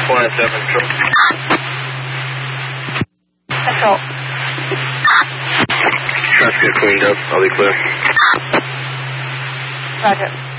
Flight 7 Control. Control. Traffic cleaned up. I'll be clear. Roger.